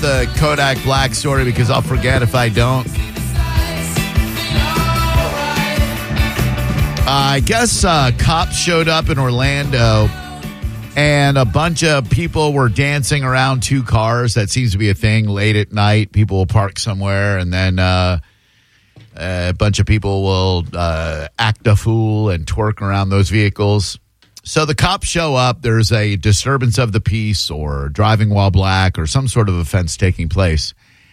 the Kodak Black story because I'll forget if I don't. I guess cops showed up in Orlando and a bunch of people were dancing around two cars. That seems to be a thing late at night. People will park somewhere and then a bunch of people will act a fool and twerk around those vehicles. So the cops show up. There's a disturbance of the peace or driving while black or some sort of offense taking place.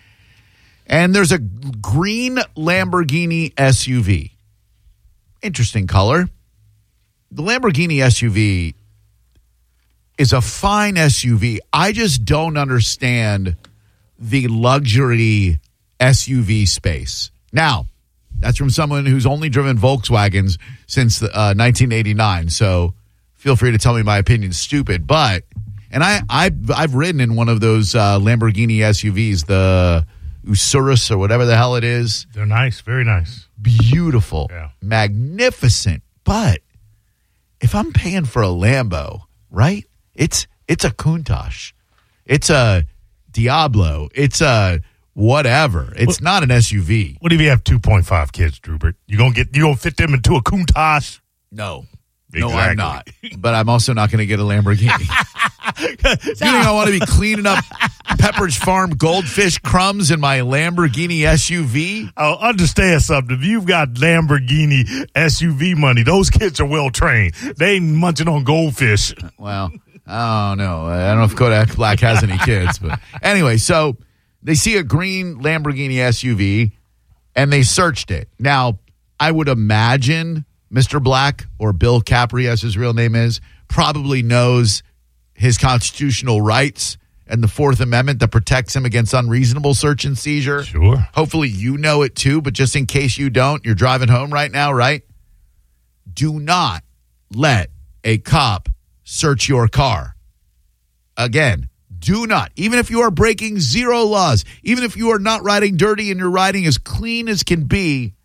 And there's a green Lamborghini SUV. Interesting color. The Lamborghini SUV is a fine SUV. I just don't understand the luxury SUV space. Now, that's from someone who's only driven Volkswagens since 1989. So feel free to tell me my opinion's stupid. But, and I've ridden in one of those Lamborghini SUVs, the Urus or whatever the hell it is. They're nice, very nice. Beautiful, yeah. Magnificent. But if I'm paying for a Lambo, right? It's a Countach. It's a Diablo. It's a whatever. It's not an SUV. What if you have 2.5 kids, Drubert? You gonna fit them into a Countach? No. Exactly. No, I'm not. But I'm also not going to get a Lamborghini. You think I want to be cleaning up Pepperidge Farm goldfish crumbs in my Lamborghini SUV? Oh, understand something. If you've got Lamborghini SUV money, those kids are well trained. They ain't munching on goldfish. Well, I don't know. I don't know if Kodak Black has any kids. But anyway, so they see a green Lamborghini SUV, and they searched it. Now, I would imagine Mr. Black, or Bill Capri, as his real name is, probably knows his constitutional rights and the Fourth Amendment that protects him against unreasonable search and seizure. Sure. Hopefully you know it too, but just in case you don't, you're driving home right now, right? Do not let a cop search your car. Again, do not. Even if you are breaking zero laws, even if you are not riding dirty and you're riding as clean as can be,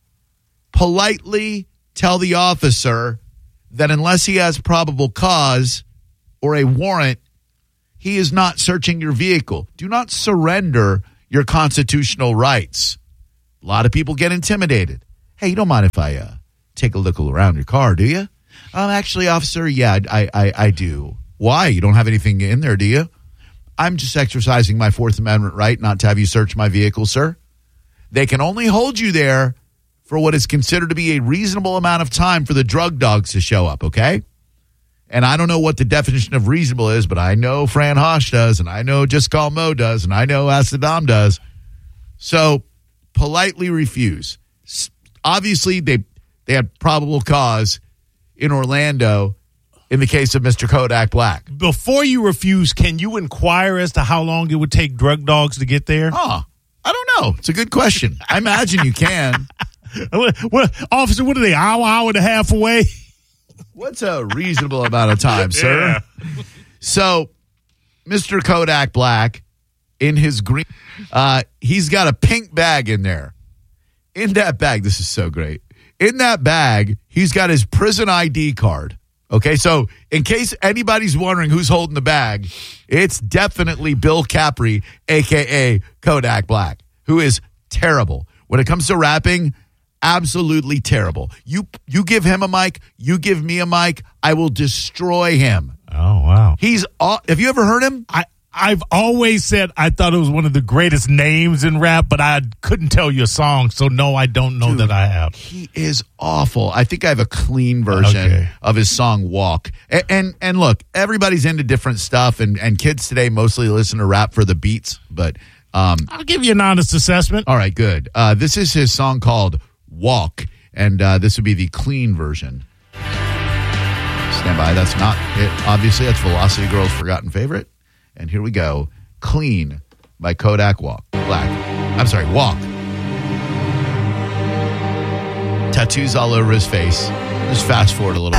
politely tell the officer that unless he has probable cause or a warrant, he is not searching your vehicle. Do not surrender your constitutional rights. A lot of people get intimidated. Hey, you don't mind if I take a look around your car, do you? Actually, officer, yeah, I do. Why? You don't have anything in there, do you? I'm just exercising my Fourth Amendment right not to have you search my vehicle, sir. They can only hold you there for what is considered to be a reasonable amount of time for the drug dogs to show up, okay? And I don't know what the definition of reasonable is, but I know Fran Hosh does, and I know Just Call Mo does, and I know Saddam does. So politely refuse. Obviously, they had probable cause in Orlando in the case of Mr. Kodak Black. Before you refuse, can you inquire as to how long it would take drug dogs to get there? I don't know. It's a good question. I imagine you can. Officer, what are they, hour and a half away? What's a reasonable amount of time, sir? Yeah. So, Mr. Kodak Black, in his green, he's got a pink bag in there. In that bag, this is so great. In that bag, he's got his prison ID card. Okay, so in case anybody's wondering who's holding the bag, it's definitely Bill Capri, a.k.a. Kodak Black, who is terrible. When it comes to rapping, absolutely terrible. You give him a mic, you give me a mic, I will destroy him. Oh, wow. Have you ever heard him? I've always said I thought it was one of the greatest names in rap, but I couldn't tell you a song, so no, I don't know that I have. He is awful. I think I have a clean version of his song Walk. And look, everybody's into different stuff, and kids today mostly listen to rap for the beats, but I'll give you an honest assessment. All right, good. This is his song called Walk, and this would be the clean version. Stand by. That's not it. Obviously, that's Velocity Girl's forgotten favorite. And here we go. Clean by Kodak Black. Walk. Tattoos all over his face. Just fast forward a little.